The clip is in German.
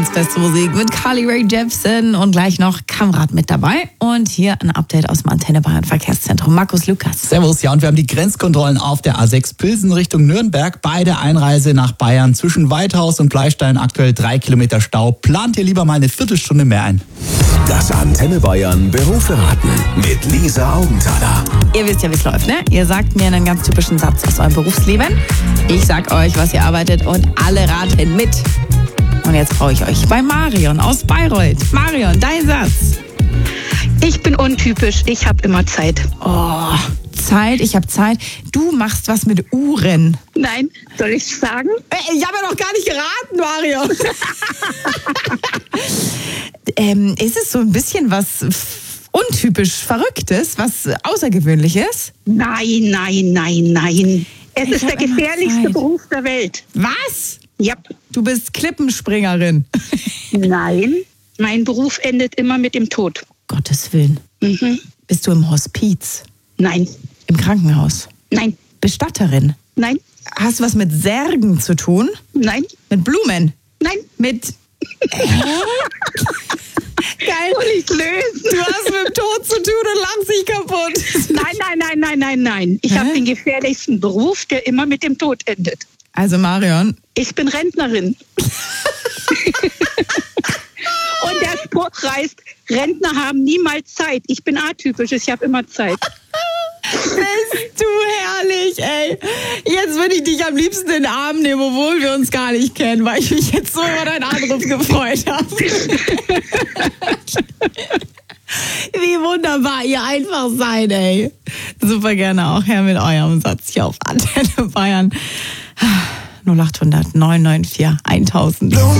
Beste Musik mit Carly Rae Jepsen und gleich noch Kamerad mit dabei. Und hier ein Update aus dem Antenne Bayern Verkehrszentrum. Markus Lukas. Servus, ja, und wir haben die Grenzkontrollen auf der A6 Pilsen Richtung Nürnberg. Bei der Einreise nach Bayern zwischen Weidhaus und Bleistein aktuell 3 Kilometer Stau. Plant ihr lieber mal eine Viertelstunde mehr ein. Das Antenne Bayern Berufe raten mit Lisa Augenthaler. Ihr wisst ja, wie es läuft, ne? Ihr sagt mir einen ganz typischen Satz aus eurem Berufsleben. Ich sag euch, was ihr arbeitet und alle raten mit. Und jetzt brauche ich euch bei Marion aus Bayreuth. Marion, dein Satz. Ich bin untypisch, ich habe immer Zeit. Oh, Zeit, ich habe Zeit. Du machst was mit Uhren. Nein, soll ich sagen? Ich habe ja noch gar nicht geraten, Marion. Ist es so ein bisschen was untypisch Verrücktes, was Außergewöhnliches? Nein. Es ist der gefährlichste Beruf der Welt. Was? Ja. Du bist Klippenspringerin. Nein, mein Beruf endet immer mit dem Tod. Gottes Willen. Bist du im Hospiz? Nein. Im Krankenhaus? Nein. Bestatterin? Nein. Hast du was mit Särgen zu tun? Nein. Mit Blumen? Nein. Mit... Geil. Soll ich lösen? Du hast mit dem Tod zu tun und lachst dich kaputt. Nein. Ich habe den gefährlichsten Beruf, der immer mit dem Tod endet. Also Marion. Ich bin Rentnerin. Und der Spruch heißt, Rentner haben niemals Zeit. Ich bin atypisch, ich habe immer Zeit. Bist du herrlich, ey. Jetzt würde ich dich am liebsten in den Arm nehmen, obwohl wir uns gar nicht kennen, weil ich mich jetzt so über deinen Anruf gefreut habe. Wie wunderbar ihr einfach seid, ey. Super gerne auch her mit eurem Satz hier auf Antenne Bayern. 0800 994 1000.